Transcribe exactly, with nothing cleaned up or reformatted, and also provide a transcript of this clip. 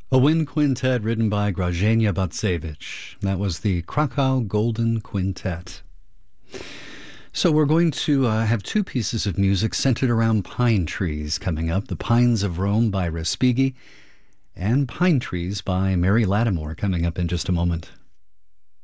A wind quintet written by Grażyna Batsevich. That was the Krakow Golden Quintet. So we're going to uh, have two pieces of music centered around pine trees coming up. The Pines of Rome by Respighi and Pine Trees by Mary Lattimore coming up in just a moment.